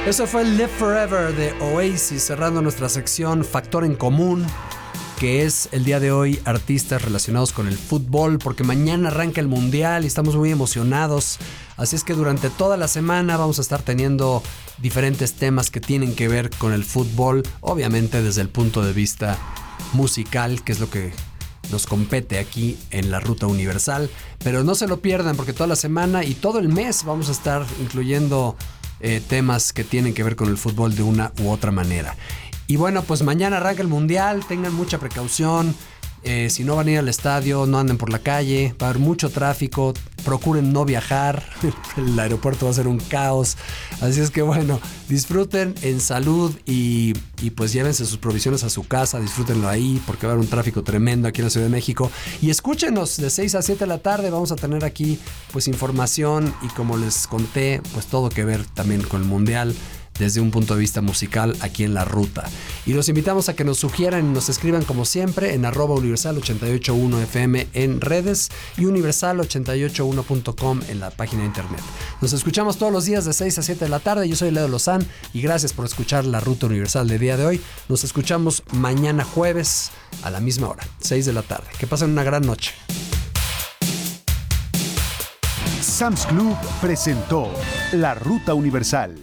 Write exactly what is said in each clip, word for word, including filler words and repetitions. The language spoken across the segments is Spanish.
Eso fue Live Forever de Oasis, cerrando nuestra sección Factor en Común, que es el día de hoy artistas relacionados con el fútbol, porque mañana arranca el Mundial y estamos muy emocionados. Así es que durante toda la semana vamos a estar teniendo diferentes temas que tienen que ver con el fútbol, obviamente desde el punto de vista musical, que es lo que nos compete aquí en la Ruta Universal. Pero no se lo pierdan, porque toda la semana y todo el mes vamos a estar incluyendo eh, temas que tienen que ver con el fútbol de una u otra manera. Y bueno, pues mañana arranca el Mundial, tengan mucha precaución, eh, si no van a ir al estadio, no anden por la calle, va a haber mucho tráfico, procuren no viajar, el aeropuerto va a ser un caos, así es que bueno, disfruten en salud y, y pues llévense sus provisiones a su casa, disfrútenlo ahí, porque va a haber un tráfico tremendo aquí en la Ciudad de México, y escúchenos de seis a siete de la tarde, vamos a tener aquí pues información y como les conté, pues todo que ver también con el Mundial, desde un punto de vista musical aquí en La Ruta. Y los invitamos a que nos sugieran y nos escriban como siempre en arroba universal ochenta y ocho punto uno F M en redes y universal ochenta y ocho punto uno punto com en la página de internet. Nos escuchamos todos los días de seis a siete de la tarde. Yo soy Leo Lozán y gracias por escuchar La Ruta Universal del día de hoy. Nos escuchamos mañana jueves a la misma hora, seis de la tarde. Que pasen una gran noche. Sam's Club presentó La Ruta Universal.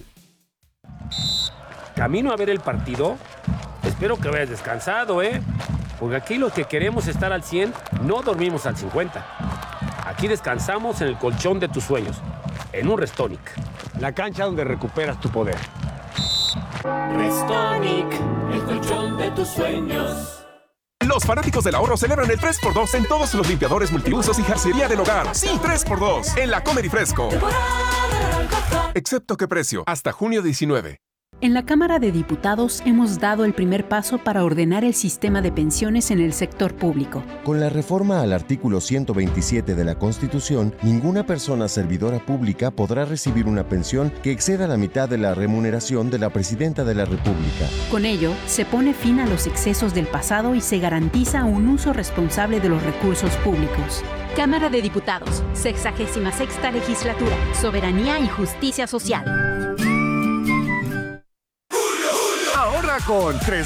Camino a ver el partido. Espero que vayas descansado, ¿eh? Porque aquí los que queremos estar al cien no dormimos al cincuenta. Aquí descansamos en el colchón de tus sueños, en un Restonic. La cancha donde recuperas tu poder. Restonic, el colchón de tus sueños. Los fanáticos del ahorro celebran el tres por dos en todos los limpiadores multiusos y jarcería del hogar. Sí, tres por dos en la Comer y Fresco. Excepto qué precio, hasta junio diecinueve. En la Cámara de Diputados hemos dado el primer paso para ordenar el sistema de pensiones en el sector público. Con la reforma al artículo ciento veintisiete de la Constitución, ninguna persona servidora pública podrá recibir una pensión que exceda la mitad de la remuneración de la Presidenta de la República. Con ello, se pone fin a los excesos del pasado y se garantiza un uso responsable de los recursos públicos. Cámara de Diputados, sexagésima sexta legislatura, soberanía y justicia social. Ahora con tres